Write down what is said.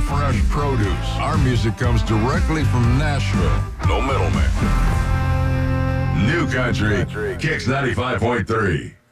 fresh produce. Our music comes directly from Nashville. No middleman. New Country, Kicks 95.3.